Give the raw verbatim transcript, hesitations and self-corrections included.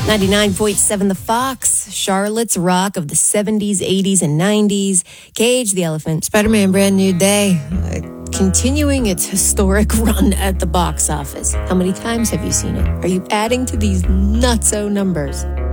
ninety-nine point seven The Fox, Charlotte's Rock of the seventies, eighties, and nineties, Cage the Elephant, Spider-Man Brand New Day, uh, continuing its historic run at the box office. How many times have you seen it? Are you adding to these nutso numbers?